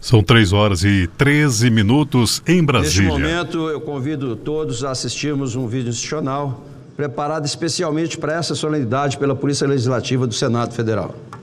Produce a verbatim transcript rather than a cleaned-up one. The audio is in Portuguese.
São três horas e treze minutos em Brasília. Neste momento, eu convido todos a assistirmos um vídeo institucional preparado especialmente para essa solenidade pela Polícia Legislativa do Senado Federal.